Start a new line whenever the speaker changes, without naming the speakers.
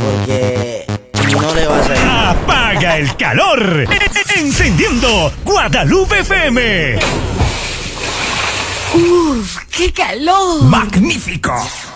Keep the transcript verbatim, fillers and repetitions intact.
porque no le vas a ir.
¡Apaga el calor! ¡Encendiendo Guadalupe F M!
¡Uf, qué calor!
¡Magnífico!